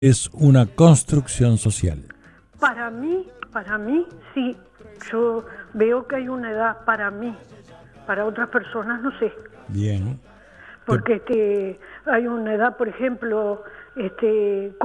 es una construcción social. Para mí, sí. Yo veo que hay una edad para mí. Para otras personas no sé. Bien. Porque hay una edad, por ejemplo,